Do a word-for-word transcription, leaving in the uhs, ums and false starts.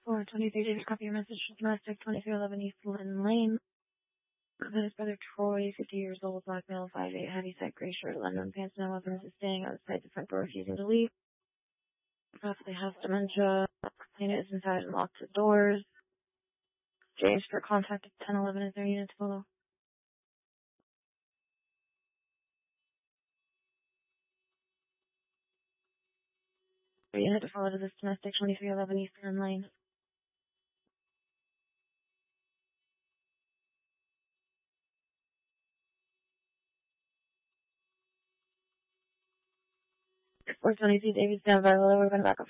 four twenty-three, David, copy your message from domestic, twenty-three eleven East Lynn Lane. That his brother Troy, fifty years old, black male, five eight, heavyset, gray shirt, London pants, no weapons, is staying outside the front door, refusing to leave. Possibly has dementia. Complainant is inside and locked the doors. James for contact at ten eleven. Is there units below? Unit to follow to this domestic, twenty-three eleven Eastern Lane. four twenty-two, David, stand by the lower, going back up.